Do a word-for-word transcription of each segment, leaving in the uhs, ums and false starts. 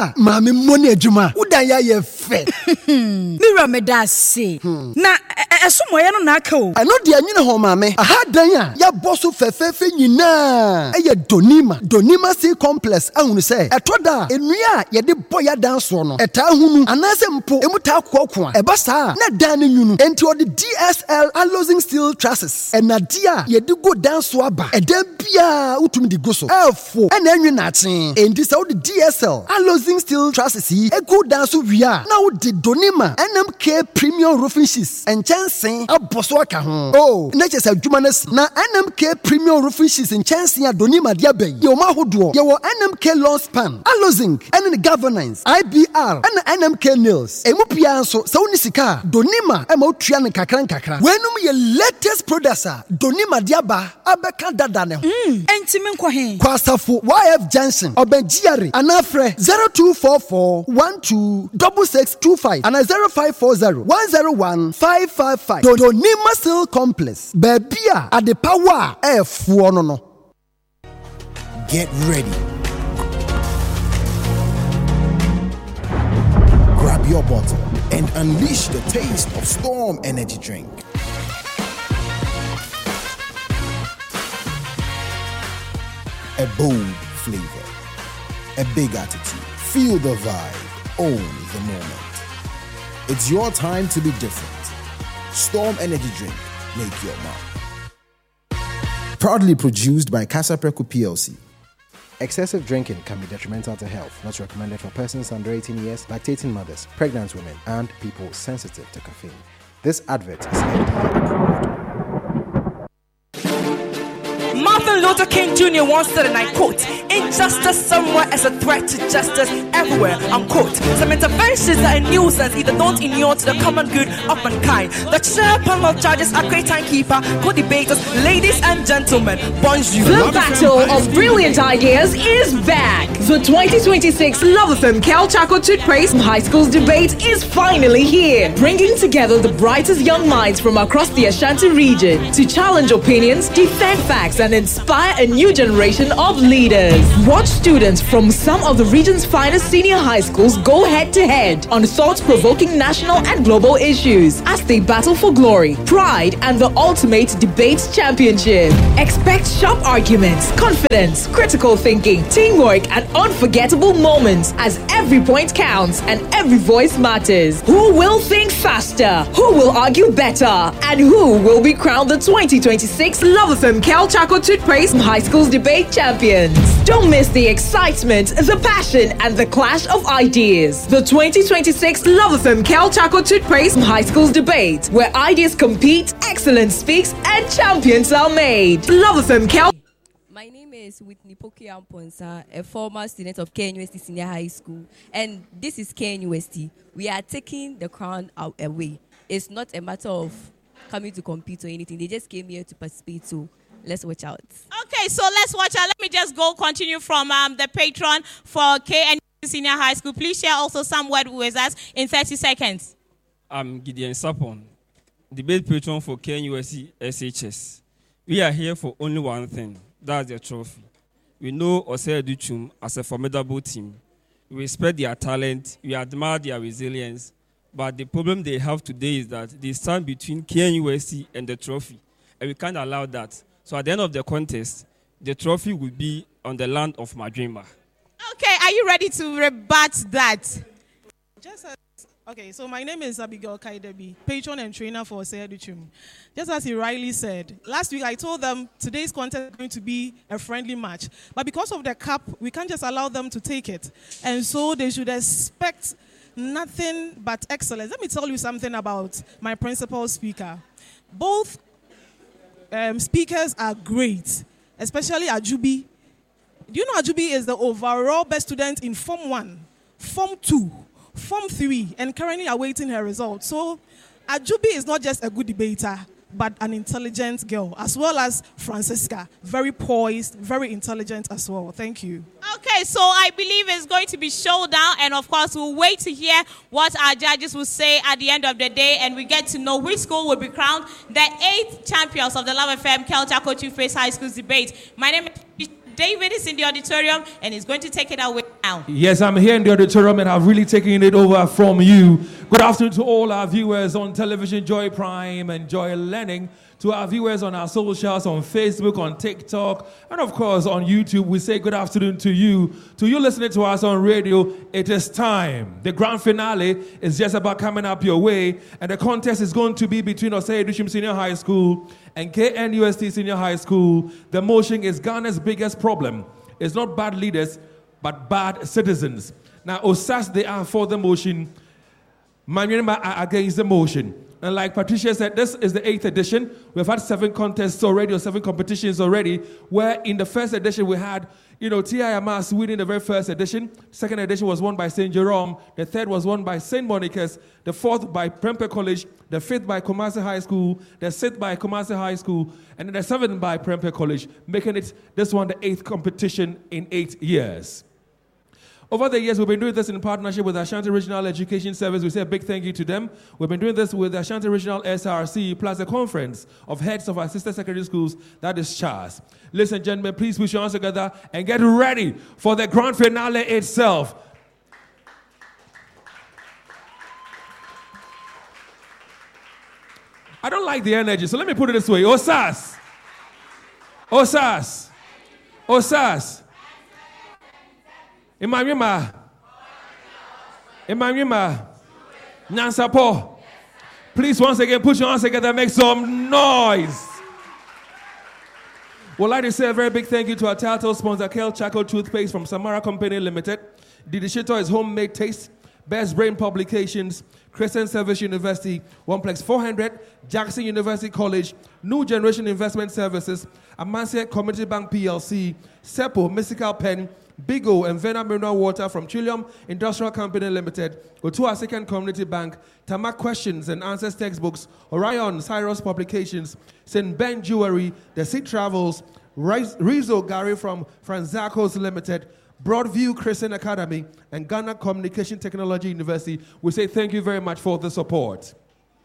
Ah, mami money adwuma. Udan ya ye fe. Mira me da se. Na esomo ye no na aka o. Ano de anyine ho mami. Aha dan ya ya boso fefefe nyina. Eye Donima, Donima Sea Complex ahunu se. Etoda enua ye de boya dan so no. Eta hunu anase mpo emu ta kokko a. Eba saa na dan ne nyunu. Enti odi D S L Alloying Steel Trusses. Enadia ye de go dan so aba. Eda bia utumi di go so. Efo ena enwe na achen. Enti se odi D S L Alloying Steel Trusses yi e go dan so wia. Na odi Donima N M K Premium Roofing Sheets. Enchansen aboso aka ho. Oh, na chese adwuma na si. Na N M K Premium Roofing Sheets enchansen a Donima dia bai. Ye o ma hodo. Ye wo N M K Lawn Span, Allozing, and the Governance, I B R, and N M K Nails. Emu pia so so ni sika. Donima e ma otua ne kakra kakra. Wenum ye latest producer. Donima diaba abeka dada ne ho. Mm, enti me nkwa he. Kwasafo Y F Johnson, Obenjiare, anafre zero two four four one two six six two five and zero five four zero one zero one five five five. Donima Steel Complex. Bebia at the power e fu no no. Get ready. Grab your bottle and unleash the taste of Storm Energy Drink. A bold flavor, a big attitude. Feel the vibe, own the moment. It's your time to be different. Storm Energy Drink, make your mark. Proudly produced by Casa Preco P L C. Excessive drinking can be detrimental to health, not recommended for persons under eighteen years, lactating mothers, pregnant women, and people sensitive to caffeine. This advert is F D A approved. Martin Luther King Junior once said, and I quote, "Injustice somewhere is a threat to justice everywhere," unquote. Some interventions are a nuisance, either don't inure to the common good of mankind. The chair panel of judges are great timekeeper, co-debaters, ladies and gentlemen, bonjour. The battle of brilliant ideas is back. The twenty twenty-six Love F M Cal Chaco Toothpaste High Schools debate is finally here, bringing together the brightest young minds from across the Ashanti region to challenge opinions, defend facts, and inspire a new generation of leaders. Watch students from some of the region's finest senior high schools go head-to-head on thought-provoking national and global issues as they battle for glory, pride, and the ultimate debate championship. Expect sharp arguments, confidence, critical thinking, teamwork, and unforgettable moments as every point counts and every voice matters. Who will think faster? Who will argue better? And who will be crowned the twenty twenty-six Love F M Cal Chaco Toothpaste High Schools debate champions? Don't miss the excitement, the passion, and the clash of ideas. The twenty twenty-six Love F M Cal Chaco Toothpaste High Schools debate, where ideas compete, excellence speaks, and champions are made. Love F M Cal. My name is Whitney Poki Amponsa, a former student of K N U S T Senior High School, and this is K N U S T. We are taking the crown out away. It's not a matter of coming to compete or anything. They just came here to participate, so let's watch out. Okay, so let's watch out. Let me just go continue from um, the patron for K N U S T Senior High School. Please share also some word with us in thirty seconds. I'm Gideon Sapon, debate patron for K N U S T S H S. We are here for only one thing. That's the trophy. We know Osei Duchum as a formidable team. We respect their talent, we admire their resilience, but the problem they have today is that they stand between K N U S T and the trophy, and we can't allow that. So at the end of the contest, the trophy will be on the land of Madrima. Okay, are you ready to rebut that? Just as, okay, so my name is Abigail Kaidebi, patron and trainer for Osei Duchum. Just as he rightly said, last week I told them today's contest is going to be a friendly match. But because of the cup, we can't just allow them to take it. And so they should expect nothing but excellence. Let me tell you something about my principal speaker. Both um, speakers are great, especially Ajubi. Do you know Ajubi is the overall best student in Form one, Form two, Form three, and currently awaiting her results. So Ajubi is not just a good debater, but an intelligent girl, as well as Francisca. Very poised, very intelligent as well. Thank you. Okay, so I believe it's going to be showdown, and of course we'll wait to hear what our judges will say at the end of the day, and we get to know which school will be crowned the eighth champions of the Love F M Cal Chaco Toothpaste High Schools debate. My name is David is in the auditorium and he's going to take it away now. Yes, I'm here in the auditorium and I've really taken it over from you. Good afternoon to all our viewers on television, Joy Prime and Joy Learning. To our viewers on our socials, on Facebook, on TikTok, and of course on YouTube, we say good afternoon to you. To you listening to us on radio, it is time. The grand finale is just about coming up your way, and the contest is going to be between Osei Duchum Senior High School and K N U S T Senior High School. The motion is Ghana's biggest problem. It's not bad leaders, but bad citizens. Now, O S A S, they are for the motion. Manyema are against the motion. And like Patricia said, this is the eighth edition. We've had seven contests already, or seven competitions already, where in the first edition we had, you know, T I M S winning the very first edition. Second edition was won by Saint Jerome. The third was won by Saint Monica's. The fourth by Prempeh College. The fifth by Kumasi High School. The sixth by Kumasi High School. And then the seventh by Prempeh College, making it this one the eighth competition in eight years. Over the years, we've been doing this in partnership with Ashanti Regional Education Service. We say a big thank you to them. We've been doing this with Ashanti Regional S R C, plus a conference of heads of our sister secondary schools, that is C H A S. Ladies and gentlemen, please put your hands together and get ready for the grand finale itself. I don't like the energy, so let me put it this way. O S A S. O S A S. O S A S. Imamima. Imamima. Nyansapo. Please, once again, put your hands together and make some noise. We'd like to say a very big thank you to our title sponsor, Kel Charcoal Toothpaste from Samara Company Limited. The distributor is Homemade Taste, Best Brain Publications, Christian Service University, Oneplex four hundred, Jackson University College, New Generation Investment Services, Amasia Community Bank P L C, Seppo, Mystical Pen, Big O and Vena Mineral Water from Trillium Industrial Company Limited, Otua Second Community Bank, Tamak Questions and Answers Textbooks, Orion Cyrus Publications, Saint Ben Jewelry, The Sea Travels, Rizzo Gary from Franzacos Limited, Broadview Christian Academy, and Ghana Communication Technology University. We say thank you very much for the support.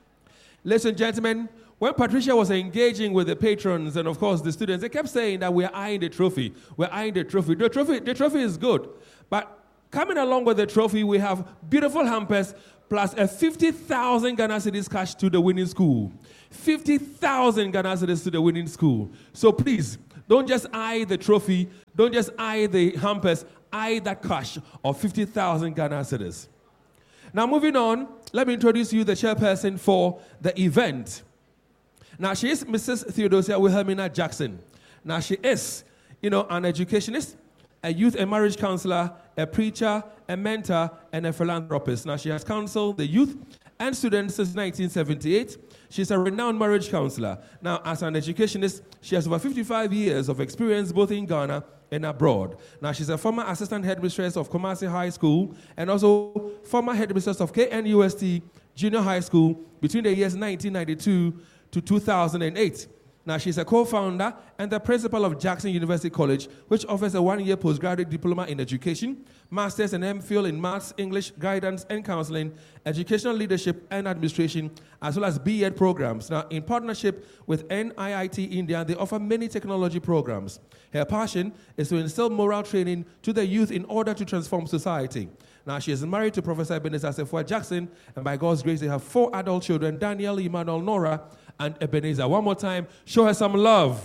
Ladies and gentlemen, when Patricia was engaging with the patrons and, of course, the students, they kept saying that we're eyeing the trophy. We're eyeing the trophy. The trophy, the trophy is good. But coming along with the trophy, we have beautiful hampers plus a fifty thousand Ghana cedis cash to the winning school. fifty thousand Ghana cedis to the winning school. So please, don't just eye the trophy. Don't just eye the hampers. Eye that cash of fifty thousand Ghana cedis. Now, moving on, let me introduce you the chairperson for the event. Now, she is Missus Theodosia Wilhelmina Jackson. Now, she is, you know, an educationist, a youth and marriage counselor, a preacher, a mentor, and a philanthropist. Now, she has counseled the youth and students since nineteen seventy-eight. She's a renowned marriage counselor. Now, as an educationist, she has over fifty-five years of experience both in Ghana and abroad. Now, she's a former assistant headmistress of Kumasi High School and also former headmistress of K N U S T Junior High School between the years nineteen ninety-two to two thousand eight. Now, she's a co-founder and the principal of Jackson University College, which offers a one-year postgraduate diploma in education, master's and M Phil in maths, English, guidance and counseling, educational leadership and administration, as well as B Ed programs. Now, in partnership with N I I T India, they offer many technology programs. Her passion is to instill moral training to the youth in order to transform society. Now, she is married to Professor Ebenezer Sefua Jackson, and by God's grace, they have four adult children, Daniel, Emmanuel, Nora, and Ebenezer. One more time, show her some love.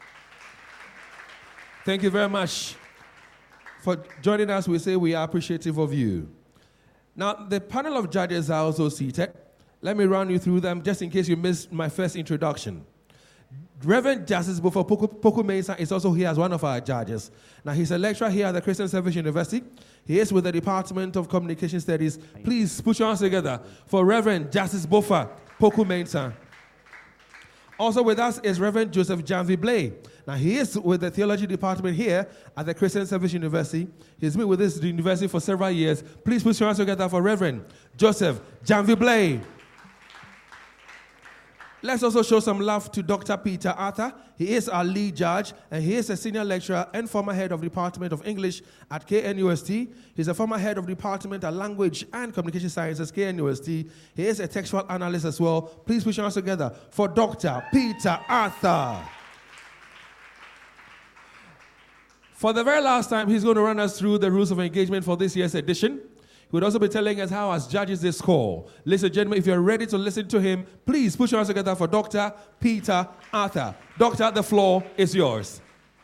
Thank you very much for joining us. We say we are appreciative of you. Now, the panel of judges are also seated. Let me run you through them just in case you missed my first introduction. Reverend Justice Bufo Poku Mensah is also here as one of our judges. Now, he's a lecturer here at the Christian Service University. He is with the Department of Communication Studies. Please put your hands together for Reverend Justice Bufo Poku Mensah. Also with us is Reverend Joseph Janvi Blay. Now, he is with the Theology Department here at the Christian Service University. He's been with this university for several years. Please put your hands together for Reverend Joseph Janvi Blay. Let's also show some love to Doctor Peter Arthur. He is our lead judge, and he is a senior lecturer and former head of the Department of English at K N U S T. He's a former head of the Department of Language and Communication Sciences, K N U S T. He is a textual analyst as well. Please put your hands together for Doctor Peter Arthur. For the very last time, he's going to run us through the rules of engagement for this year's edition. He would also be telling us how, as judges, they score. Ladies and gentlemen, if you're ready to listen to him, please put your hands together for Doctor Peter Arthur. Doctor, the floor is yours.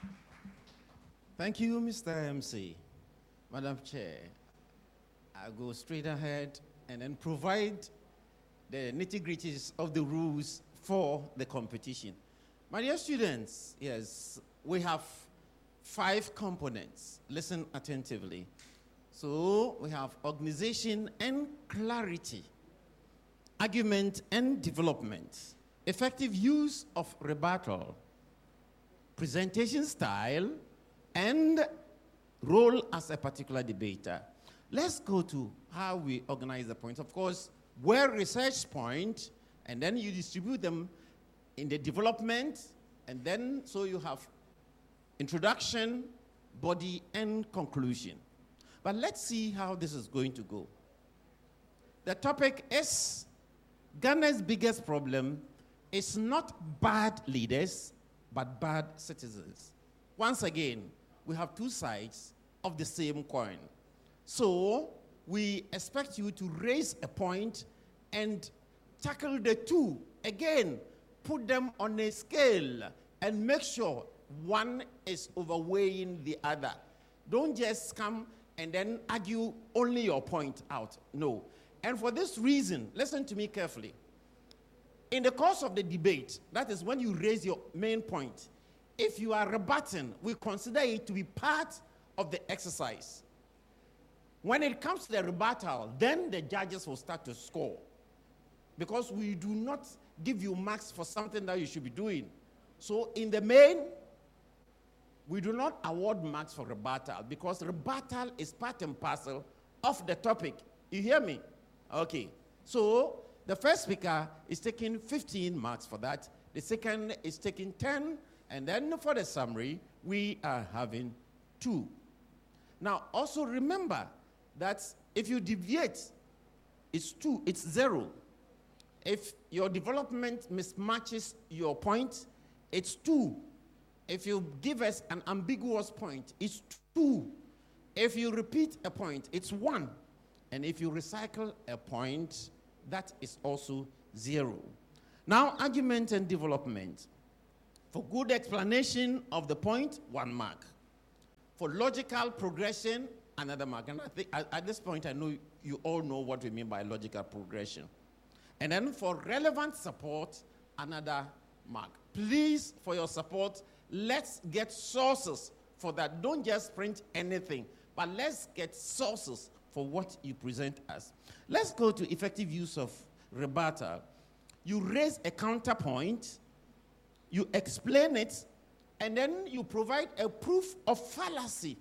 Thank you, Mister M C. Madam Chair, I'll go straight ahead and then provide the nitty-gritties of the rules for the competition. My dear students, yes, we have five components. Listen attentively. So we have organization and clarity, argument and development, effective use of rebuttal, presentation style, and role as a particular debater. Let's go to how we organize the points. Of course, where research point, and then you distribute them in the development, and then so you have introduction, body, and conclusion. But let's see how this is going to go. The topic is Ghana's biggest problem is not bad leaders, but bad citizens. Once again, we have two sides of the same coin. So we expect you to raise a point and tackle the two. Again, put them on a scale and make sure one is overweighing the other. Don't just come and then argue only your point out. No. And for this reason, listen to me carefully. In the course of the debate, that is when you raise your main point, if you are rebutting, we consider it to be part of the exercise. When it comes to the rebuttal, then the judges will start to score. Because we do not give you marks for something that you should be doing. So in the main, we do not award marks for rebuttal because rebuttal is part and parcel of the topic. You hear me? Okay. So the first speaker is taking fifteen marks for that. The second is taking ten. And then for the summary, we are having two. Now, also remember that if you deviate, it's two, it's zero. If your development mismatches your point, it's two. If you give us an ambiguous point, it's two. If you repeat a point, it's one. And if you recycle a point, that is also zero. Now, argument and development. For good explanation of the point, one mark. For logical progression, another mark. And I think at, at this point, I know you all know what we mean by logical progression. And then for relevant support, another mark. Please, for your support, let's get sources for that. Don't just print anything, but let's get sources for what you present us. Let's go to effective use of rebuttal. You raise a counterpoint, you explain it, and then you provide a proof of fallacy.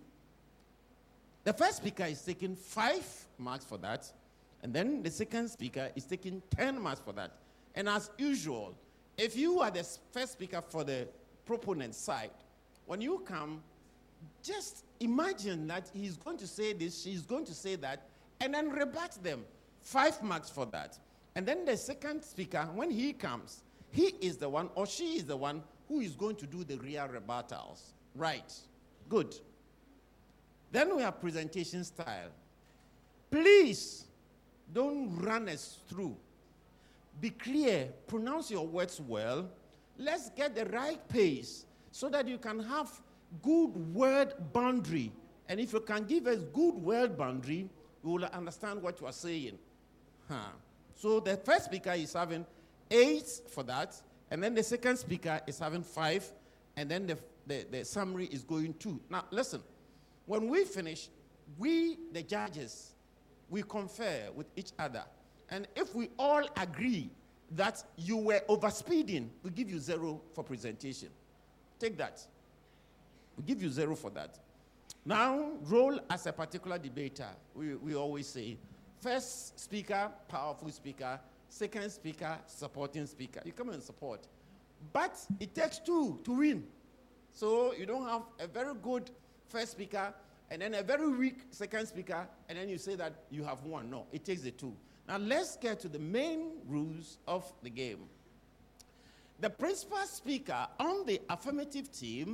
The first speaker is taking five marks for that, and then the second speaker is taking ten marks for that. And as usual, if you are the first speaker for the proponent side, when you come, just imagine that he's going to say this, she's going to say that, and then rebut them. Five marks for that. And then the second speaker, when he comes, he is the one, or she is the one, who is going to do the real rebuttals. Right. Good. Then we have presentation style. Please, don't run us through. Be clear, pronounce your words well. Let's get the right pace so that you can have good word boundary. And if you can give us good word boundary, we will understand what you are saying. Huh. So the first speaker is having eight for that, and then the second speaker is having five, and then the, the, the summary is going two. Now, listen. When we finish, we, the judges, we confer with each other. And if we all agree that you were overspeeding, we give you zero for presentation. Take that. We give you zero for that. Now, role as a particular debater. We, we always say, first speaker, powerful speaker. Second speaker, supporting speaker. You come and support. But it takes two to win. So you don't have a very good first speaker and then a very weak second speaker, and then you say that you have won. No, it takes the two. Now let's get to the main rules of the game. The principal speaker on the affirmative team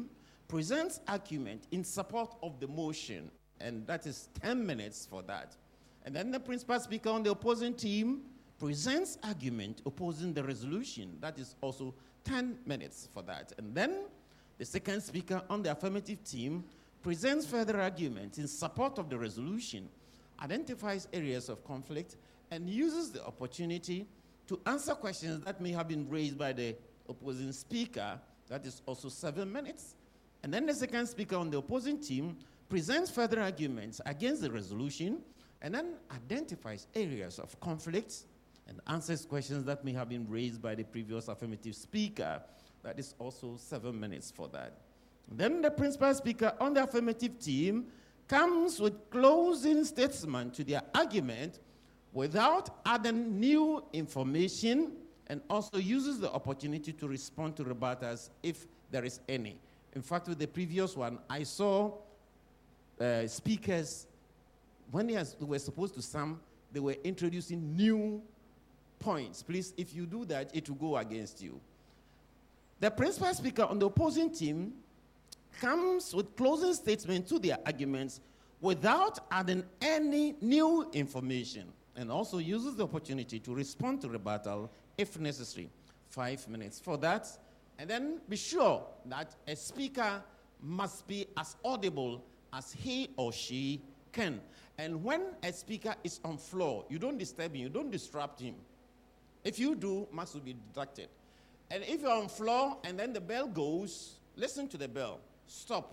presents argument in support of the motion, and that is ten minutes for that. And then the principal speaker on the opposing team presents argument opposing the resolution. That is also ten minutes for that. And then the second speaker on the affirmative team presents further argument in support of the resolution, identifies areas of conflict, and uses the opportunity to answer questions that may have been raised by the opposing speaker. That is also seven minutes. And then the second speaker on the opposing team presents further arguments against the resolution, and then identifies areas of conflict and answers questions that may have been raised by the previous affirmative speaker. That is also seven minutes for that. Then the principal speaker on the affirmative team comes with closing statement to their argument without adding new information, and also uses the opportunity to respond to rebuttals if there is any. In fact, with the previous one, I saw uh, speakers, when they, has, they were supposed to sum, they were introducing new points. Please, if you do that, it will go against you. The principal speaker on the opposing team comes with closing statements to their arguments without adding any new information, and also uses the opportunity to respond to rebuttal if necessary. Five minutes for that. And then be sure that a speaker must be as audible as he or she can. And when a speaker is on floor, you don't disturb him, you don't disrupt him. If you do, marks will be deducted. And if you're on floor and then the bell goes, listen to the bell. Stop.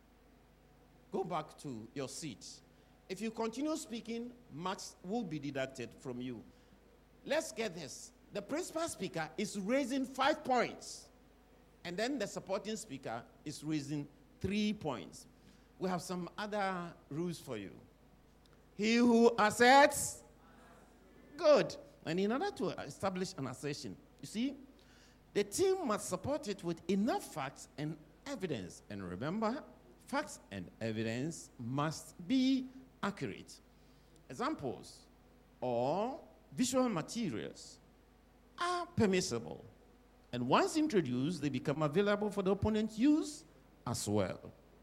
Go back to your seat. If you continue speaking, marks will be deducted from you. Let's get this. The principal speaker is raising five points. And then the supporting speaker is raising three points. We have some other rules for you. He who asserts, good. And in order to establish an assertion, you see, the team must support it with enough facts and evidence. And remember, facts and evidence must be accurate. Examples or visual materials are permissible. And once introduced, they become available for the opponent's use as well.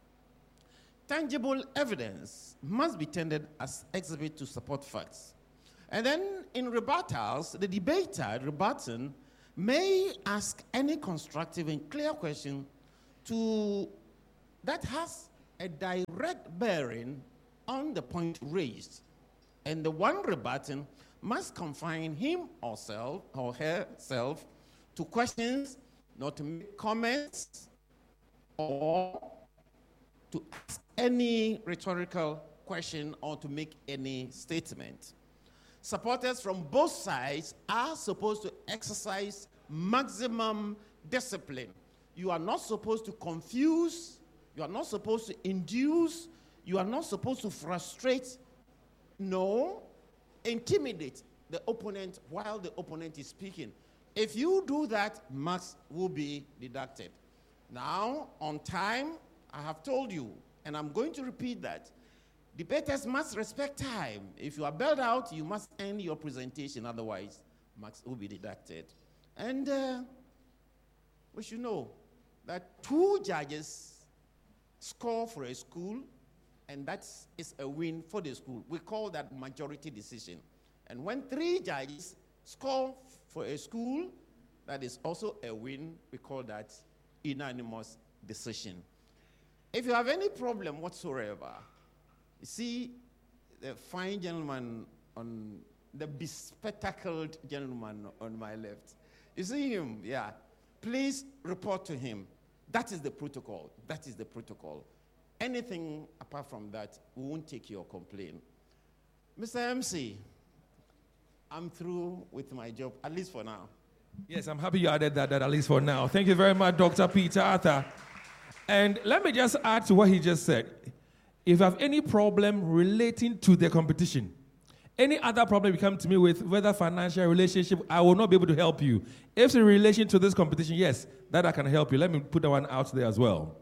Tangible evidence must be tendered as exhibit to support facts. And then in rebuttals, the debater rebutting may ask any constructive and clear question to, that has a direct bearing on the point raised. And the one rebutting must confine him or, self, or herself to questions, not to make comments or to ask any rhetorical question or to make any statement. Supporters from both sides are supposed to exercise maximum discipline. You are not supposed to confuse, you are not supposed to induce, you are not supposed to frustrate, no, intimidate the opponent while the opponent is speaking. If you do that, marks will be deducted. Now, on time, I have told you, and I'm going to repeat that, debaters must respect time. If you are bailed out, you must end your presentation, otherwise, marks will be deducted. And uh, we should know that two judges score for a school, and that is a win for the school. We call that majority decision. And when three judges score for a school, that is also a win. We call that unanimous decision. If you have any problem whatsoever, you see the fine gentleman on the bespectacled gentleman on my left. You see him? Yeah. Please report to him. That is the protocol. That is the protocol. Anything apart from that, we won't take your complaint. Mister M C, I'm through with my job, at least for now. Yes, I'm happy you added that, that at least for now. Thank you very much, Doctor Peter Arthur. And let me just add to what he just said. If you have any problem relating to the competition, any other problem you come to me with, whether financial, relationship, I will not be able to help you. If it's in relation to this competition, yes, that I can help you. Let me put that one out there as well.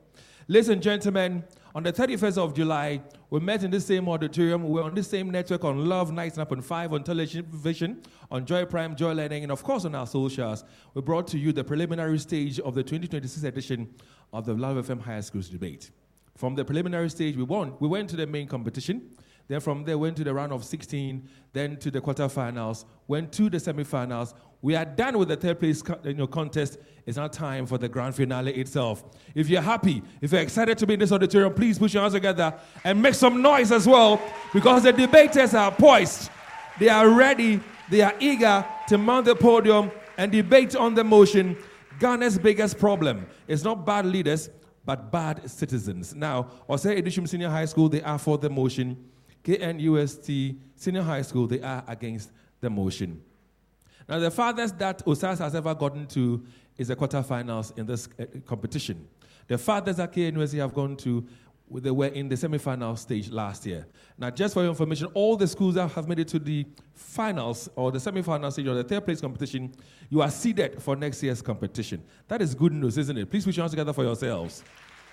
Ladies and gentlemen, on the thirty-first of July, we met in the same auditorium. We were on the same network on Love ninety-nine point five, on television, on Joy Prime, Joy Learning, and of course on our socials. We brought to you the preliminary stage of the twenty twenty-six edition of the Love F M Higher Schools Debate. From the preliminary stage, we won. We went to the main competition. Then from there, went to the round of sixteen, then to the quarterfinals, went to the semifinals. We are done with the third place you know, contest. It's now time for the grand finale itself. If you're happy, if you're excited to be in this auditorium, please put your hands together and make some noise as well, because the debaters are poised. They are ready. They are eager to mount the podium and debate on the motion. Ghana's biggest problem is not bad leaders, but bad citizens. Now, Osei Educhum Senior High School, they are for the motion. K N U S T Senior High School, they are against the motion. Now, the farthest that O S A S has ever gotten to is the quarterfinals in this uh, competition. The farthest that K N U S T have gone to, they were in the semi-final stage last year. Now, just for your information, all the schools that have made it to the finals or the semi-final stage or the third place competition, you are seeded for next year's competition. That is good news, isn't it? Please put your hands together for yourselves.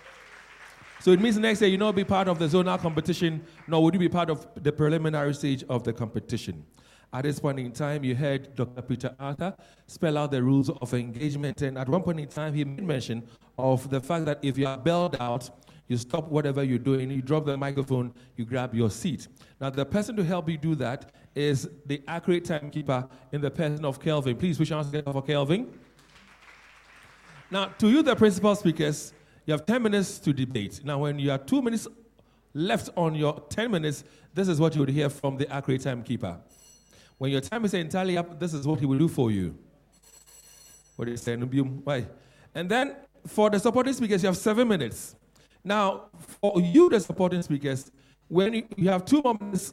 So it means next year you not be part of the zonal competition, nor would you be part of the preliminary stage of the competition. At this point in time, you heard Doctor Peter Arthur spell out the rules of engagement, and at one point in time, he made mention of the fact that if you are bailed out, you stop whatever you're doing, you drop the microphone, you grab your seat. Now, the person to help you do that is the accurate timekeeper in the person of Kelvin. Please put your hands together for Kelvin. Now, to you, the principal speakers, you have ten minutes to debate. Now, when you have two minutes left on your ten minutes, this is what you would hear from the accurate timekeeper. When your time is entirely up, this is what he will do for you. What do you say? Why? And then for the supporting speakers, you have seven minutes. Now, for you, the supporting speakers, when you, you have two more minutes,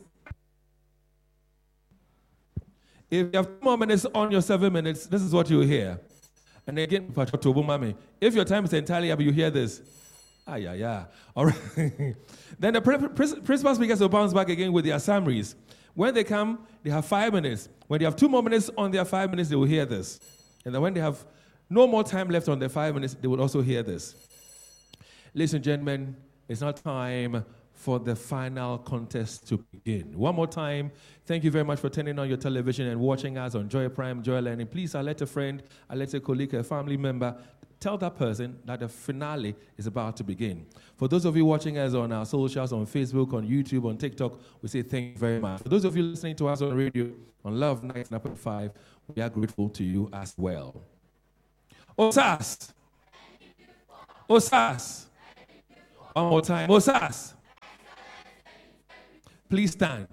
if you have two more minutes on your seven minutes, this is what you will hear. And again, if your time is entirely up, you hear this. Ah, yeah, yeah. All right. Then the principal speakers will bounce back again with their summaries. When they come, they have five minutes. When they have two more minutes on their five minutes, they will hear this. And then when they have no more time left on their five minutes, they will also hear this. Ladies and gentlemen, it's now time for the final contest to begin. One more time, thank you very much for turning on your television and watching us on Joy Prime, Joy Learning. Please, I'll let a friend, I'll let a colleague, a family member, tell that person that the finale is about to begin. For those of you watching us on our socials, on Facebook, on YouTube, on TikTok, we say thank you very much. For those of you listening to us on radio, on Love ninety-nine point five, we are grateful to you as well. O S A S! O S A S! One more time. O S A S! Please stand.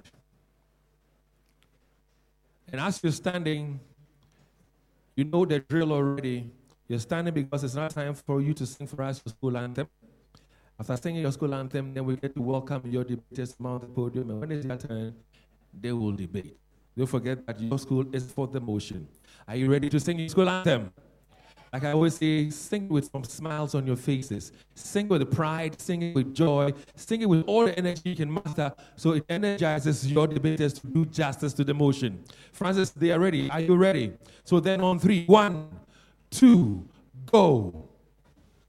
And as you're standing, you know the drill already. You're standing because it's not time for you to sing for us your school anthem. After singing your school anthem, then we get to welcome your debaters to mount the podium. And when it's your turn, they will debate. Don't forget that your school is for the motion. Are you ready to sing your school anthem? Like I always say, sing with some smiles on your faces. Sing with pride, sing it with joy, sing it with all the energy you can muster so it energizes your debaters to do justice to the motion. Francis, they are ready. Are you ready? So then on three, one, two, go.